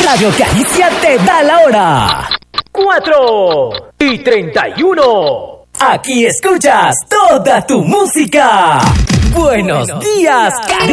Radio Caricia te da la hora. 4:31. Aquí escuchas toda tu música. Buenos días, Caricia.